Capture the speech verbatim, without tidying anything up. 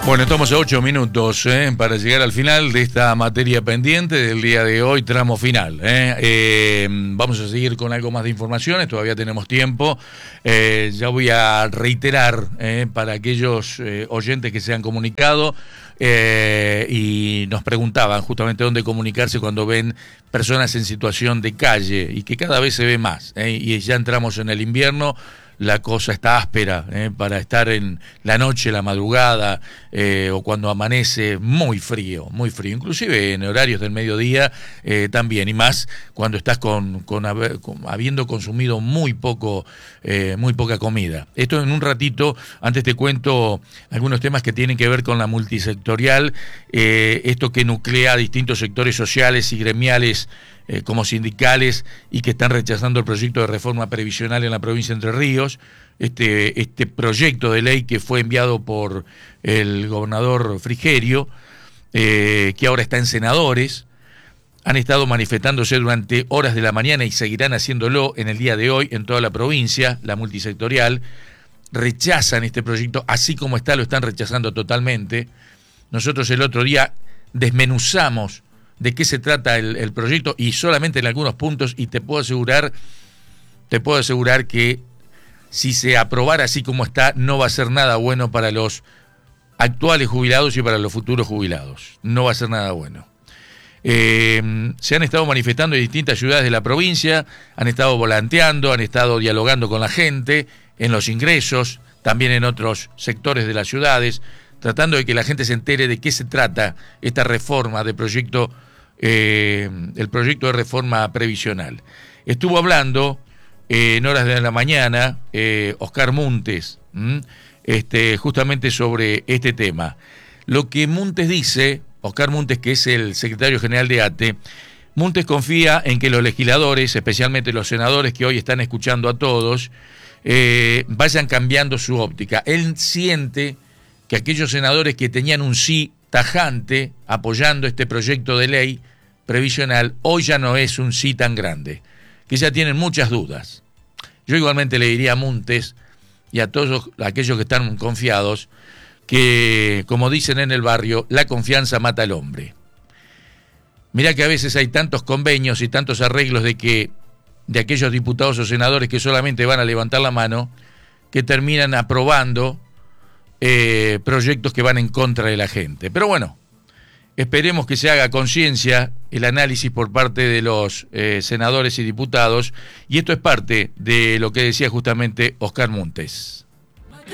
Bueno, estamos a ocho minutos ¿eh? para llegar al final de esta materia pendiente del día de hoy, tramo final. ¿eh? Eh, vamos a seguir con algo más de informaciones, todavía tenemos tiempo. Eh, ya voy a reiterar ¿eh? para aquellos eh, oyentes que se han comunicado eh, y nos preguntaban justamente dónde comunicarse cuando ven personas en situación de calle y que cada vez se ve más. ¿eh? Y ya entramos en el invierno. La cosa está áspera ¿eh? para estar en la noche, la madrugada eh, o cuando amanece muy frío, muy frío, inclusive en horarios del mediodía eh, también, y más cuando estás con, con, haber, con habiendo consumido muy poco, eh, muy poca comida. Esto en un ratito, antes te cuento algunos temas que tienen que ver con la multisectorial, eh, esto que nuclea distintos sectores sociales y gremiales Eh, como sindicales y que están rechazando el proyecto de reforma previsional en la provincia de Entre Ríos, este, este proyecto de ley que fue enviado por el gobernador Frigerio, eh, que ahora está en senadores, han estado manifestándose durante horas de la mañana y seguirán haciéndolo en el día de hoy en toda la provincia, la multisectorial, rechazan este proyecto, así como está, lo están rechazando totalmente. Nosotros el otro día desmenuzamos de qué se trata el, el proyecto y solamente en algunos puntos, y te puedo asegurar, te puedo asegurar que si se aprobara así como está, no va a ser nada bueno para los actuales jubilados y para los futuros jubilados. No va a ser nada bueno. Eh, se han estado manifestando en distintas ciudades de la provincia, han estado volanteando, han estado dialogando con la gente en los ingresos, también en otros sectores de las ciudades, tratando de que la gente se entere de qué se trata esta reforma de proyecto, eh, el proyecto de reforma previsional. Estuvo hablando eh, en horas de la mañana eh, Oscar Muntes, ¿m? este, justamente sobre este tema. Lo que Muntes dice, Oscar Muntes, que es el secretario general de A T E, Muntes confía en que los legisladores, especialmente los senadores que hoy están escuchando a todos, eh, vayan cambiando su óptica. Él siente que aquellos senadores que tenían un sí tajante apoyando este proyecto de ley previsional, hoy ya no es un sí tan grande, que ya tienen muchas dudas. Yo igualmente le diría a Muntes y a todos aquellos que están confiados que, como dicen en el barrio, la confianza mata al hombre. Mirá que a veces hay tantos convenios y tantos arreglos de que de aquellos diputados o senadores que solamente van a levantar la mano, que terminan aprobando Eh, proyectos que van en contra de la gente. Pero bueno, esperemos que se haga conciencia el análisis por parte de los eh, senadores y diputados, y esto es parte de lo que decía justamente Oscar Muntes.